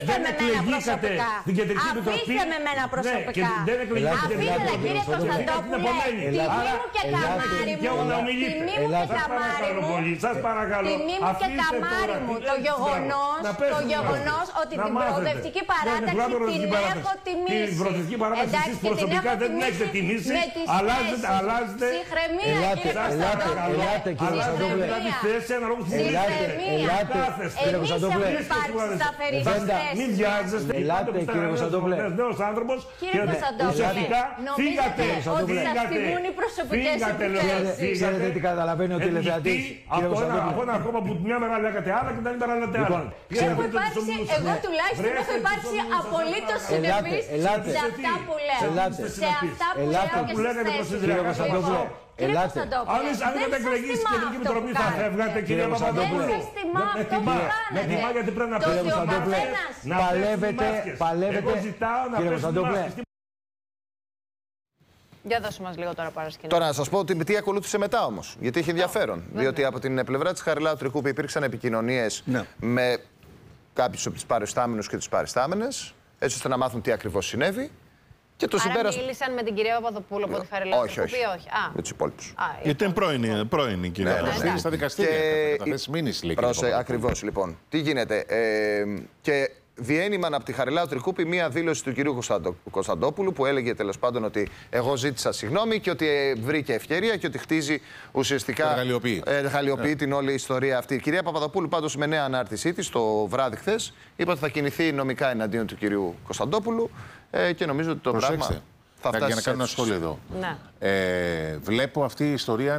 Δεν εκλεγήκατε στην Κεντρική Επιτροπή. Αφήστε με εμένα προσωπικά. Δεν εκλεγήκατε στην Αφήστε, κύριε Κωνσταντόπουλε, τιμή μου και καμάρι μου. Τιμή μου και καμάρι μου. Σας παρακαλώ. Τιμή μου και καμάρι μου. Το γεγονός ότι την προοδευτική παράταξη την έχω τιμήσει. Την προοδευτική παράταξη εσείς προσωπικά δεν την έχετε τιμήσει. Αλλάζετε. Συγχρεμία, κύριε Κωνσταντόπουλε. Αλλάζετε θέση αναλόγως στην Εμείς έχουμε υπάρξει σταθεροί. Μην βιάζεστε. Ελάτε, κύριε Κωνσταντόπουλε. Νέος άνθρωπος. Κύριε Κωνσταντόπουλε, νομίζετε ότι σας τιμούν οι προσωπικές επιθέσεις. Ξέρετε τι καταλαβαίνει ο τηλεθεατής. Από ένα κόμμα που μια μέρα λέγατε άλλα και την άλλη μέρα λέτε άλλα. Εγώ τουλάχιστον έχω υπάρξει απολύτως συνεπής σε αυτά που λέω. Σε αυτά που λέω και στις θέσεις μου. Ελάτε. Αν είχατε εκλεγεί στην Κεντρική Επιτροπή θα φεύγατε, κύριε Παπαδόπουλο. Με τιμά γιατί πρέπει να Παλεύετε. Εγώ ζητάω να πέσουμε. Για δώσε μας λίγο τώρα παρασκήνιο. Τώρα να σας πω τι ακολούθησε μετά όμως, γιατί έχει ενδιαφέρον. Διότι από την πλευρά της Χαριλάου Τρικούπη υπήρξαν επικοινωνίες με κάποιους από τους παριστάμενους και τις παριστάμενες, έτσι ώστε να μάθουν τι ακριβώς συνέβη. Και το μίλησαν με την κυρία Παπαδοπούλου από τη Χαριλάου Τρικούπη, όχι. Με τους υπόλοιπους. Γιατί ήταν πρώην η κυρία. Ναι. Στα δικαστήρια. Ακριβώς λοιπόν. Τι γίνεται. Και διένυμαν από τη Χαριλάου Τρικούπη μία δήλωση του κυρίου Κωνσταντόπουλου που έλεγε τέλος πάντων ότι εγώ ζήτησα συγγνώμη και ότι βρήκε ευκαιρία και ότι χτίζει ουσιαστικά. Εργαλειοποιεί την όλη ιστορία αυτή. Η κυρία Παπαδοπούλου πάντως με νέα ανάρτησή της το βράδυ χθες είπε ότι θα κινηθεί νομικά εναντίον του κυρίου Κωνσταντόπουλου και νομίζω ότι το πράγμα θα φτάσει. Για να κάνω ένα σχόλιο εδώ. Βλέπω αυτή η ιστορία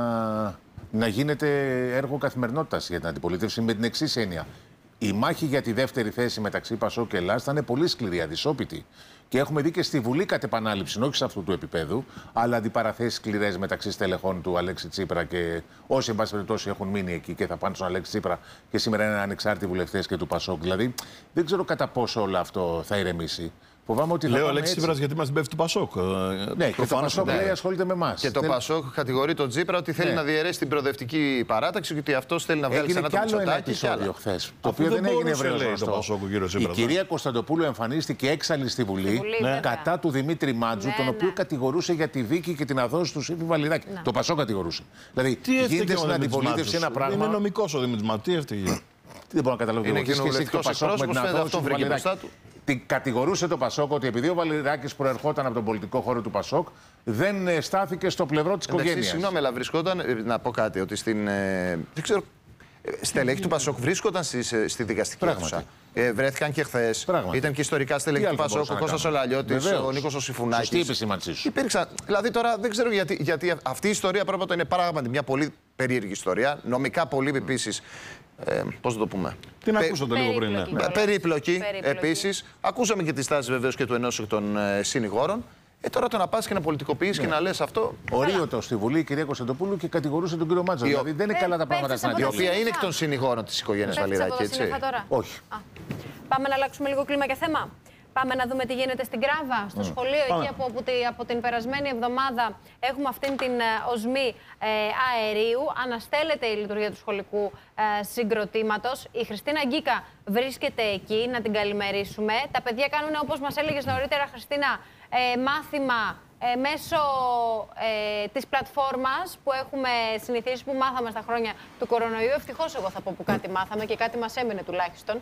να γίνεται έργο καθημερινότητας για την αντιπολίτευση με την εξής έννοια. Η μάχη για τη δεύτερη θέση μεταξύ Πασόκ και Ελλάς θα είναι πολύ σκληρή, αδυσόπιτη. Και έχουμε δει και στη Βουλή κατ' επανάληψη, όχι σε αυτού του επίπεδου, αλλά αντιπαραθέσεις σκληρές μεταξύ στελεχών του Αλέξη Τσίπρα και όσοι, εν πάση περιπτώσει, έχουν μείνει εκεί και θα πάνε στον Αλέξη Τσίπρα και σήμερα είναι ανεξάρτητοι βουλευτές και του Πασόκ. Δηλαδή, δεν ξέρω κατά πόσο όλο αυτό θα ηρεμήσει. Φοβάμαι ότι λέω Αλέξη Τσίπρας γιατί μας πέφτει του Πασόκ. Ναι, και το Πασόκ λέει ασχολείται με εμάς. Και το Πασόκ κατηγορεί τον Τσίπρα ότι θέλει να διαιρέσει την προοδευτική παράταξη και ότι αυτός θέλει να βγάλει ξανά το Μητσοτάκη. Και άλλο χθες, το οποίο δεν έγινε ευρέως. Η κυρία Κωνσταντοπούλου εμφανίστηκε έξαλλη στη Βουλή κατά του Δημήτρη Μάτζου, τον οποίο κατηγορούσε για τη δίκη και την αδόση του Σύφη Βαλιδάκη. Το Πασόκ κατηγορούσε. Δηλαδή γίνεται στην αντιπολίτευση ένα πράγμα. Είναι νομικός ο Δημήτρης Μάτζου. Τι έφταιγε. Δεν μπορώ να καταλάβω. Είναι κοινοβουλευτικός εκπρόσωπος, φαίνεται αυτό βρήκε μπροστά του. Κατηγορούσε το Πασόκ ότι επειδή ο Βαλιδάκης προερχόταν από τον πολιτικό χώρο του Πασόκ, δεν στάθηκε στο πλευρό της οικογένειας. Συγγνώμη, αλλά βρισκόταν. Να πω κάτι, ότι στην. Δεν ξέρω. Στελέχη του Πασόκ βρίσκονταν στη δικαστική αίθουσα. Βρέθηκαν και χθες. Ήταν και ιστορικά στελέχη του Πασόκ, ο Κώστας Ολαλιώτης, ο Νίκος ο Συμφουνάκης. Σωστή επισήμανσή σου. Υπήρξαν. Δηλαδή τώρα δεν ξέρω γιατί αυτή η ιστορία πρώτα είναι πράγματι μια πολύ περίεργη ιστορία. Νομικά πολύ επίσης. Πώς να το πούμε. Την ακούσατε λίγο πριν. Περίπλοκη επίσης. Ακούσαμε και τη στάση βεβαίως και του ενός εκ των συνηγόρων. Τώρα το να πας και να πολιτικοποιείς και να λες αυτό. Ορίωτο στη Βουλή η κυρία Κωνσταντοπούλου και κατηγορούσε τον κύριο Μάτζο. Δηλαδή δεν είναι καλά τα πράγματα στην αντιπολίτευση. Η οποία είναι εκ των συνηγόρων της οικογένειας Βαλιδάκη, έτσι. Όχι. Πάμε να αλλάξουμε λίγο κλίμα και θέμα. Πάμε να δούμε τι γίνεται στην Κράβα, στο σχολείο, εκεί από την περασμένη εβδομάδα έχουμε αυτήν την οσμή αερίου. Αναστέλλεται η λειτουργία του σχολικού συγκροτήματος. Η Χριστίνα Γκίκα βρίσκεται εκεί, να την καλημερίσουμε. Τα παιδιά κάνουν, όπως μας έλεγες νωρίτερα, Χριστίνα, μάθημα μέσω της πλατφόρμας που έχουμε συνηθίσει, που μάθαμε στα χρόνια του κορονοϊού. Ευτυχώς εγώ θα πω που κάτι μάθαμε και κάτι μας έμεινε τουλάχιστον.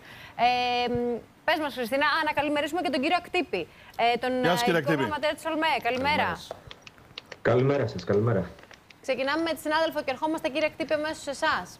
Πες μας, Χριστίνα, να καλημερίσουμε και τον κύριο Ακτύπη, τον ειδικό γραμματέα της ΟΛΜΕ. Καλημέρα. Καλημέρα σας, καλημέρα. Ξεκινάμε με τη συνάδελφο και ερχόμαστε, κύριε Ακτύπη, αμέσως σε εσάς.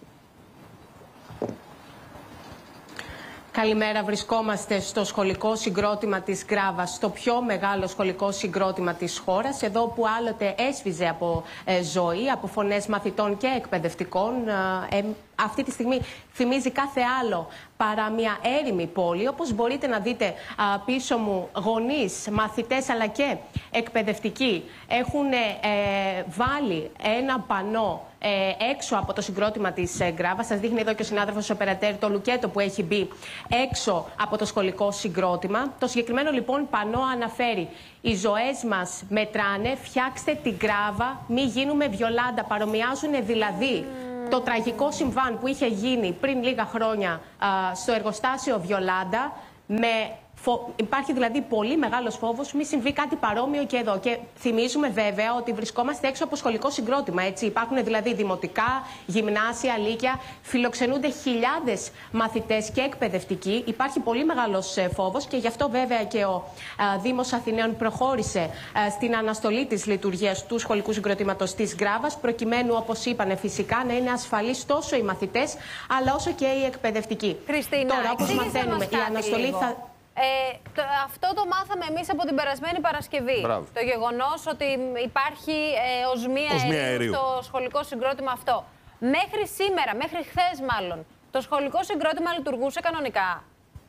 Καλημέρα, βρισκόμαστε στο σχολικό συγκρότημα της Γκράβας, το πιο μεγάλο σχολικό συγκρότημα της χώρας, εδώ που άλλοτε έσβηζε από ζωή, από φωνές μαθητών και εκπαιδευτικών. Αυτή τη στιγμή θυμίζει κάθε άλλο παρά μια έρημη πόλη. Όπως μπορείτε να δείτε πίσω μου, γονείς, μαθητές αλλά και εκπαιδευτικοί έχουν βάλει ένα πανό έξω από το συγκρότημα της Γκράβας. Σας δείχνει εδώ και ο συνάδελφος Οπερατέρ το λουκέτο που έχει μπει έξω από το σχολικό συγκρότημα. Το συγκεκριμένο λοιπόν πανό αναφέρει: οι ζωές μας μετράνε, φτιάξτε την Γκράβα, μη γίνουμε Βιολάντα. Παρομοιάζουν δηλαδή το τραγικό συμβάν που είχε γίνει πριν λίγα χρόνια στο εργοστάσιο Βιολάντα Υπάρχει δηλαδή πολύ μεγάλος φόβος μη συμβεί κάτι παρόμοιο και εδώ. Και θυμίζουμε βέβαια ότι βρισκόμαστε έξω από σχολικό συγκρότημα. Έτσι. Υπάρχουν δηλαδή δημοτικά, γυμνάσια, λύκεια. Φιλοξενούνται χιλιάδες μαθητές και εκπαιδευτικοί. Υπάρχει πολύ μεγάλος φόβος και γι' αυτό βέβαια και ο Δήμος Αθηναίων προχώρησε στην αναστολή της λειτουργίας του σχολικού συγκροτήματος της Γκράβας, προκειμένου, όπως είπανε, φυσικά να είναι ασφαλείς τόσο οι μαθητές αλλά όσο και οι εκπαιδευτικοί. Χριστίνα, τώρα, όπως μαθαίνουμε, η αναστολή θα. Αυτό το μάθαμε εμείς από την περασμένη Παρασκευή. Μπράβο. Το γεγονός ότι υπάρχει οσμία αερίου στο σχολικό συγκρότημα αυτό. Μέχρι σήμερα, μέχρι χθες μάλλον, το σχολικό συγκρότημα λειτουργούσε κανονικά?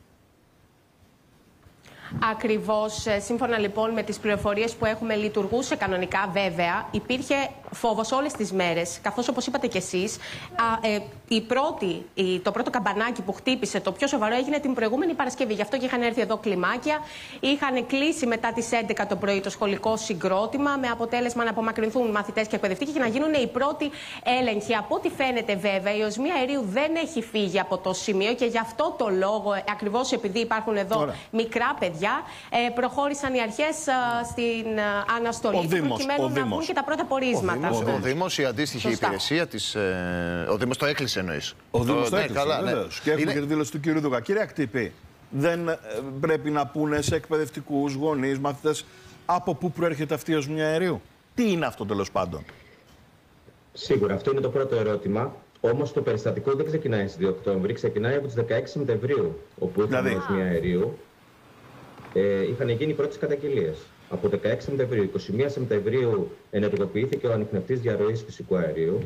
Ακριβώς, σύμφωνα λοιπόν με τις πληροφορίες που έχουμε, λειτουργούσε κανονικά. Βέβαια, υπήρχε φόβος όλες τις μέρες, καθώς όπως είπατε κι εσείς, το πρώτο καμπανάκι που χτύπησε, το πιο σοβαρό, έγινε την προηγούμενη Παρασκευή. Γι' αυτό και είχαν έρθει εδώ κλιμάκια. Είχαν κλείσει μετά τις 11 το πρωί το σχολικό συγκρότημα, με αποτέλεσμα να απομακρυνθούν μαθητές και εκπαιδευτικοί και να γίνουν οι πρώτοι έλεγχοι. Από ό,τι φαίνεται, βέβαια, η οσμία αερίου δεν έχει φύγει από το σημείο και γι' αυτό το λόγο, ακριβώς επειδή υπάρχουν εδώ μικρά παιδιά, προχώρησαν οι αρχές στην αναστολή προκειμένου να βγουν και τα πρώτα πορίσματα. Ο Δήμος, η αντίστοιχη υπηρεσία της. Ο Δήμος το έκλεισε, εννοείς? Ο Δήμος το έκλεισε, βεβαίως. Και έχουμε και τη δήλωση του κ. Δούκα. Κύριε Ακτύπη, δεν πρέπει να πούνε σε εκπαιδευτικούς, γονείς, μαθητές, από πού προέρχεται αυτή η οσμία αερίου? Τι είναι αυτό, τέλος πάντων? Σίγουρα, αυτό είναι το πρώτο ερώτημα. Όμως το περιστατικό δεν ξεκινάει στις 2 Οκτώβρη, ξεκινάει από τις 16 Σεπτεμβρίου, όπου είχαμε οσμία αερίου. Είχαν γίνει οι πρώτες καταγγελίες. Από 16 Σεπτεμβρίου, 21 Σεπτεμβρίου ενεργοποιήθηκε ο ανιχνευτής διαρροής φυσικού αερίου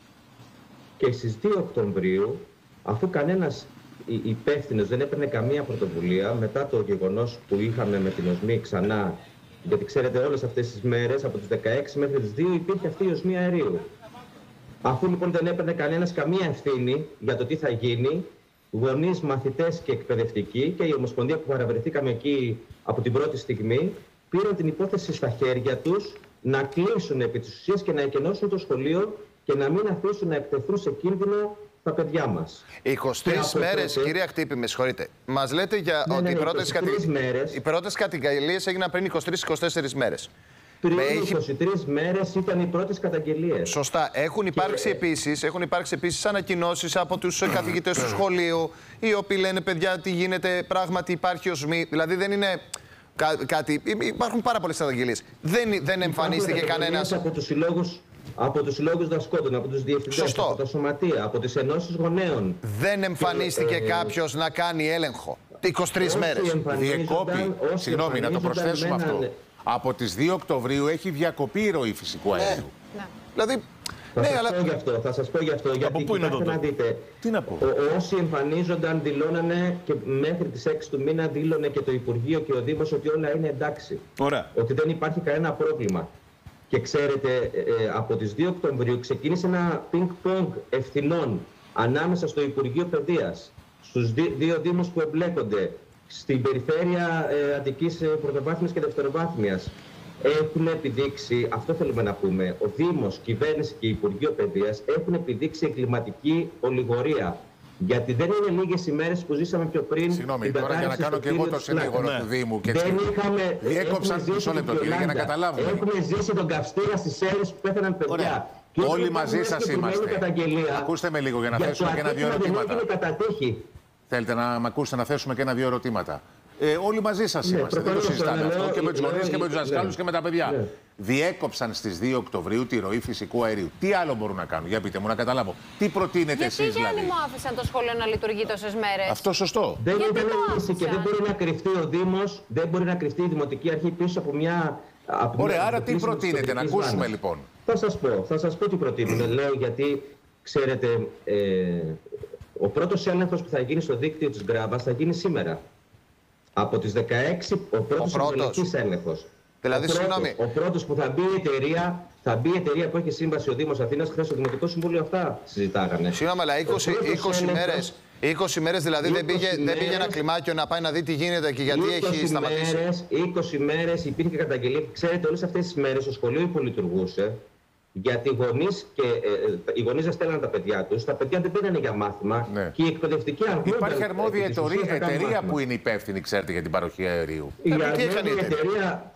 και στις 2 Οκτωβρίου, αφού κανένας υπεύθυνος δεν έπαιρνε καμία πρωτοβουλία μετά το γεγονός που είχαμε με την οσμή ξανά, γιατί ξέρετε όλες αυτές τις μέρες, από τις 16 μέχρι τις 2 υπήρχε αυτή η οσμή αερίου. Αφού λοιπόν δεν έπαιρνε κανένας καμία ευθύνη για το τι θα γίνει, γονείς, μαθητές και εκπαιδευτικοί και η Ομοσπονδία που παραβρεθήκαμε εκεί από την πρώτη στιγμή, πήραν την υπόθεση στα χέρια τους να κλείσουν επί της ουσίας και να εκενώσουν το σχολείο και να μην αφήσουν να εκτεθούν σε κίνδυνο τα παιδιά μας. 23 μέρες, κυρία Ακτύπη, με συγχωρείτε. Μας λέτε για ότι οι πρώτες καταγγελίες έγιναν πριν 23-24 μέρες. Πριν 23 μέρες ήταν οι πρώτες καταγγελίες. Σωστά. Έχουν υπάρξει επίσης ανακοινώσεις από τους καθηγητές του σχολείου, οι οποίοι λένε, παιδιά, τι γίνεται, πράγματι υπάρχει οσμή. Δηλαδή δεν είναι κάτι. Υπάρχουν πάρα πολλές καταγγελίες. Δεν εμφανίστηκε κανένας. Από τους συλλόγους δασκόντων, από τους διευθυντές, από τα σωματεία, από τις ενώσεις γονέων. Δεν εμφανίστηκε κάποιος να κάνει έλεγχο 23 μέρες. Διεκόπη. Συγγνώμη, να το προσθέσουμε αυτό. Από τις 2 Οκτωβρίου έχει διακοπεί η ρωή φυσικού αερίου. Δηλαδή. Θα σας πω γι' αυτό. Γιατί από πού είναι τότε? Να δείτε, τι να πω? Όσοι εμφανίζονταν δηλώνανε και μέχρι τις 6 του μήνα δήλωνε και το Υπουργείο και ο Δήμος ότι όλα είναι εντάξει. Ωραία. Ότι δεν υπάρχει κανένα πρόβλημα. Και ξέρετε, από τις 2 Οκτωβρίου ξεκίνησε ένα πινκ-πονγκ ευθυνών ανάμεσα στο Υπουργείο Παιδείας, στους δύο Δήμους που εμπλέκονται, στην περιφέρεια Αττικής πρωτοβάθμιας και δευτεροβάθμιας. Έχουν επιδείξει, αυτό θέλουμε να πούμε, ο Δήμος, κυβέρνηση και Υπουργείο Παιδείας έχουν επιδείξει εγκληματική ολιγορία. Γιατί δεν είναι λίγες ημέρες που ζήσαμε πιο πριν. Συγγνώμη, τώρα για να κάνω και εγώ το συνήγορο του Δήμου. Διέκοψαν μισό λεπτό, κύριε, για να καταλάβουμε. Έχουμε ζήσει τον καυστήρα στις Σέρρες που πέθαναν παιδιά. Όλοι μαζί σας είμαστε. Ακούστε με λίγο για να θέσουμε και ένα-δύο ερωτήματα. Θέλετε να με ακούσετε να θέσουμε και ένα-δύο ερωτήματα? Όλοι μαζί σας είμαστε. Δεν το συζητάμε αυτό. Και με τους γονείς και με τους δασκάλους και με τα παιδιά. Διέκοψαν στις 2 Οκτωβρίου τη ροή φυσικού αερίου. Τι άλλο μπορούν να κάνουν? Για πείτε μου, να καταλάβω. Τι προτείνετε εσείς δηλαδή? Γιατί, Γιάννη μου, άφησαν το σχολείο να λειτουργεί τόσες μέρες? Αυτό σωστό. Δεν ήταν λύση και δεν μπορεί να κρυφτεί ο Δήμος, δεν μπορεί να κρυφτεί η Δημοτική Αρχή πίσω από μια. Ωραία, άρα τι προτείνετε? Να ακούσουμε λοιπόν. Θα σας πω τι προτείνουμε. Λέω γιατί, ξέρετε, ο πρώτος έλεγχος που θα γίνει στο δίκτυο της Γκράβας θα γίνει σήμερα. Από τις 16 ο πρώτος εμβολιαστής έλεγχος. Δηλαδή, ο πρώτος που θα μπει η εταιρεία που έχει σύμβαση ο Δήμος Αθήνας, χθες στο Δημοτικό Συμβούλιο αυτά συζητάγανε. Συγγνώμη, αλλά 20 μέρες δηλαδή δεν πήγε ένα κλιμάκιο να πάει να δει τι γίνεται και γιατί έχει σταματήσει? 20 μέρες υπήρχε καταγγελία. Ξέρετε, όλες αυτές τις μέρες το σχολείο υπολειτουργούσε. Γιατί οι γονείς δεν στέλναν τα παιδιά τους, τα παιδιά δεν πήγανε για μάθημα και η εκπαιδευτική αρμόδια. Υπάρχει αρμόδια εταιρεία που είναι υπεύθυνη, ξέρετε, για την παροχή αερίου. Η αρμόδια εταιρεία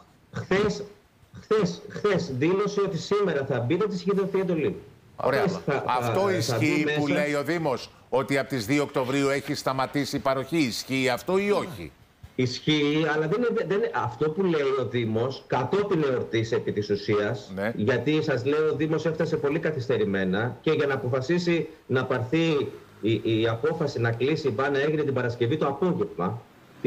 χθες δήλωσε ότι σήμερα θα μπει, θα της έχει δοθεί εντολή. Ωραία. Αυτό ισχύει που λέει ο Δήμος, ότι από τις 2 Οκτωβρίου έχει σταματήσει η παροχή. Ισχύει αυτό ή όχι? Ισχύει, αλλά δεν είναι αυτό που λέει ο Δήμος κατόπιν εορτής επί της ουσίας. Γιατί σας λέω, ο Δήμος έφτασε πολύ καθυστερημένα και για να αποφασίσει να πάρθει η απόφαση να κλείσει η μπάνα έγινε την Παρασκευή το απόγευμα.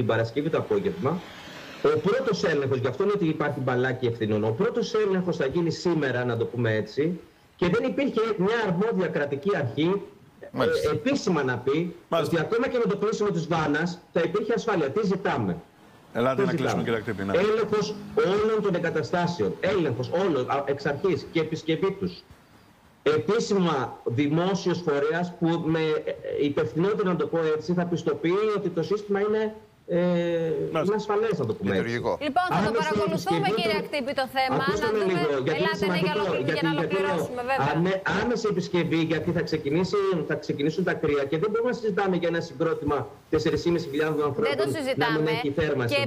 Ο πρώτος έλεγχος, γι' αυτό είναι ότι υπάρχει μπαλάκι ευθυνών, ο πρώτος έλεγχος θα γίνει σήμερα, να το πούμε έτσι, και δεν υπήρχε μια αρμόδια κρατική αρχή επίσημα να πει ότι ακόμα και με το κλείσιμο της βάνας θα υπήρχε ασφάλεια. Τι ζητάμε? Ελάτε να κλείσουμε, κύριε Ακτύπη. Έλεγχος όλων των εγκαταστάσεων, έλεγχος όλων εξ αρχής και επισκευή τους. Επίσημα δημόσιος φορέας που με υπευθυνότητα, να το πω έτσι, θα πιστοποιεί ότι το σύστημα είναι ασφαλές, να το πούμε έτσι. Λοιπόν, θα το παρακολουθούμε, κύριε Ακτύπη, το θέμα. Ακούστε να δούμε. Λίγο, Για να ολοκληρώσουμε, βέβαια. Άμεση επισκευή, γιατί θα ξεκινήσουν τα κρύα και δεν μπορούμε να συζητάμε για ένα συγκρότημα 4.500 ανθρώπων. Δεν το συζητάμε. Και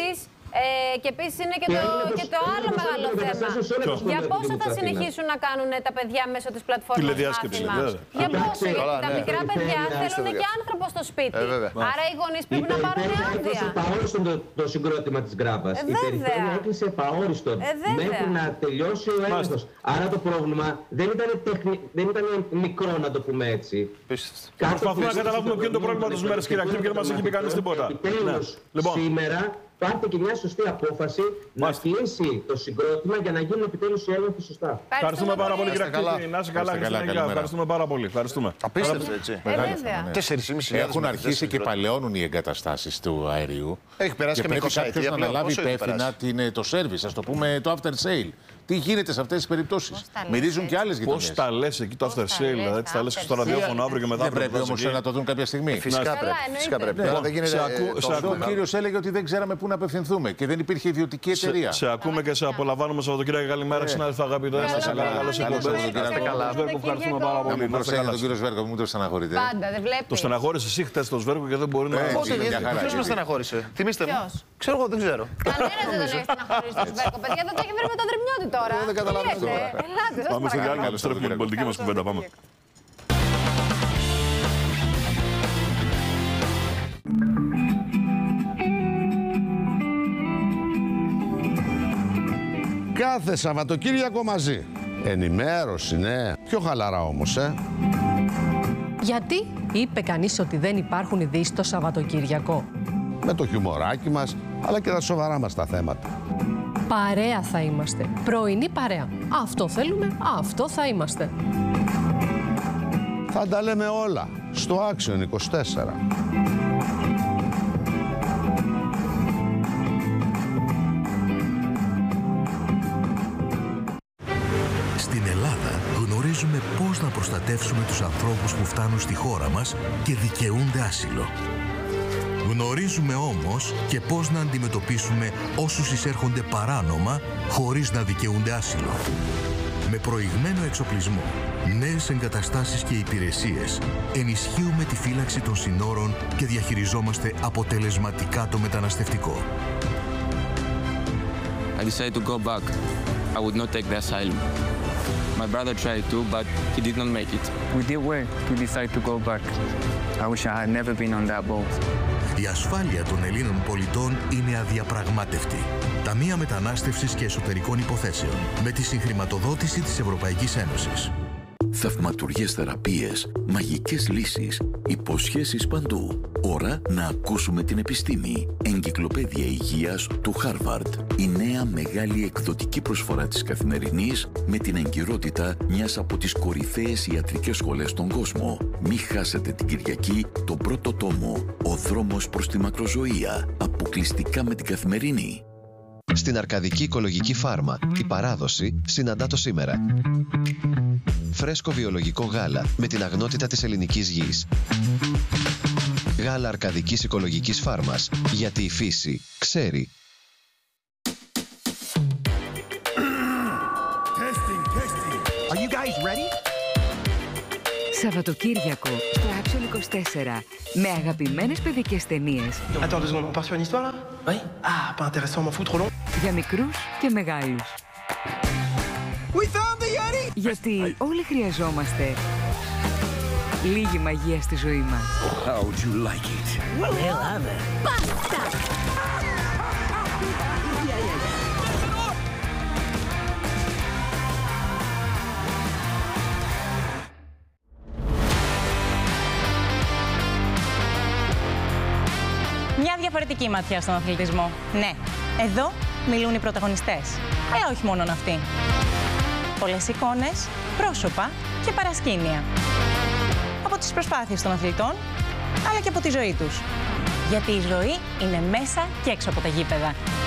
επίσης είναι και το άλλο μεγάλο θέμα. Για πόσο θα συνεχίσουν να κάνουν τα παιδιά μέσω της πλατφόρμας μάθημα? Για πόσο? Γιατί τα μικρά παιδιά θέλουν και άνθρωπο στο σπίτι. Άρα οι γονείς πρέπει να πάρουν άδεια. Έκλεισε επαόριστον το συγκρότημα της Γκράβας. Η περιφέρεια έκλεισε επαόριστον μέχρι να τελειώσει ο έλεγχος. Άρα το πρόβλημα δεν ήταν μικρό, να το πούμε έτσι. Προσπαθούμε να καταλάβουμε ποιο είναι το πρόβλημα της μέρας, κύριε Ακτύπη, και δεν μας έχει πει κανείς τίποτα. Επιτέλους, σήμερα πάρτε και μια σωστή απόφαση να κλείσει το συγκρότημα για να γίνουν επιτέλους οι έλεγχοι σωστά. Ευχαριστούμε πάρα πολύ, κύριε Ακτύπη. Να είσαι καλά, ευχαριστούμε πάρα πολύ. Απίστευτο, έτσι. 4.500. Έχουν αρχίσει και παλαιώνουν οι εγκαταστάσεις του αερίου. Έχει περάσει και με 20 ετία. Πρέπει να αναλάβει υπεύθυνα το service, ας το πούμε, το after sale. Τι γίνεται σε αυτές τις περιπτώσεις? Μυρίζουν και άλλες γειτονιές. Πώς τα λες εκεί το after sale, δηλαδή τα λες στο ραδιόφωνο αύριο και μετά? Δεν πρέπει όμως να το δουν κάποια στιγμή? Φυσικά πρέπει. Ο κύριος έλεγε ότι δεν ξέραμε πού να απευθυνθούμε και δεν υπήρχε ιδιωτική εταιρεία. Σε ακούμε και σε απολαμβάνουμε Σαββατοκύριακο. Καλημέρα, συνάδελφοι αγαπητέ. Να είστε καλά. Καλώς ήρθατε. Ευχαριστούμε πάρα πολύ. Να προσέχετε τον κύριο Σβέρκο, μην το στεναχωρείτε. Πάντα, δεν βλέπει. Το στεναχώρησε εσύ χτες το Σβέρκο και δεν μπορεί να. Ποιος με στεναχώρησε? Θυμήστε μου. Ξέρω εγώ, δεν ξέρω. Κανένας δεν τον έχει στεναχωρήσει το Σβέρκο. Παιδιά, δεν το έχει βρει με το δρυμιώτη τώρα. Δεν καταλαβαίνω τώρα. Πάμε σε διάλειμμα, επιστρέφουμε την πολιτική μας κουβέντα. Πάμε. Κάθε Σαββατοκύριακο μαζί. Ενημέρωση, ναι. Πιο χαλαρά όμως, Γιατί είπε κανείς ότι δεν υπάρχουν ειδήσεις το Σαββατοκύριακο? Με το χιουμοράκι μας, αλλά και τα σοβαρά μας τα θέματα. Παρέα θα είμαστε. Πρωινή παρέα. Αυτό θέλουμε, αυτό θα είμαστε. Θα τα λέμε όλα στο Action 24. Στην Ελλάδα γνωρίζουμε πώς να προστατεύσουμε τους ανθρώπους που φτάνουν στη χώρα μας και δικαιούνται άσυλο. Γνωρίζουμε όμως και πώς να αντιμετωπίσουμε όσους εισέρχονται παράνομα χωρίς να δικαιούνται άσυλο. Με προηγμένο εξοπλισμό, νέες εγκαταστάσεις και υπηρεσίες, ενισχύουμε τη φύλαξη των συνόρων και διαχειριζόμαστε αποτελεσματικά το μεταναστευτικό. I decided to go back. I would not take the asylum. My brother tried to, but he did not make it. We did well to decide to go back. I wish I had never been on that boat. Η ασφάλεια των Ελλήνων πολιτών είναι αδιαπραγμάτευτη. Ταμεία Μετανάστευσης και Εσωτερικών Υποθέσεων, με τη συγχρηματοδότηση της Ευρωπαϊκής Ένωσης. Θαυματουργές θεραπείες, μαγικές λύσεις, υποσχέσεις παντού. Ώρα να ακούσουμε την επιστήμη. Εγκυκλοπαίδεια υγείας του Χάρβαρντ. Η νέα μεγάλη εκδοτική προσφορά της Καθημερινής με την εγκυρότητα μιας από τις κορυφαίες ιατρικές σχολές στον κόσμο. Μη χάσετε την Κυριακή τον πρώτο τόμο. Ο δρόμος προς τη μακροζωία. Αποκλειστικά με την Καθημερινή. Στην Αρκαδική Οικολογική Φάρμα, η παράδοση συναντά το σήμερα. Φρέσκο βιολογικό γάλα με την αγνότητα της ελληνικής γης. Γάλα Αρκαδικής Οικολογικής Φάρμας, γιατί η φύση ξέρει. Σαββατοκύριακο στο Action 24 με αγαπημένες παιδικές ταινίες. Για μικρούς και μεγάλους. Γιατί όλοι χρειαζόμαστε λίγη μαγεία στη ζωή μας. How would you like it? Πάστα! Μια διαφορετική ματιά στον αθλητισμό. Ναι, εδώ μιλούν οι πρωταγωνιστές, αλλά όχι μόνον αυτοί. Πολλές εικόνες, πρόσωπα και παρασκήνια. Από τις προσπάθειες των αθλητών, αλλά και από τη ζωή τους. Γιατί η ζωή είναι μέσα και έξω από τα γήπεδα.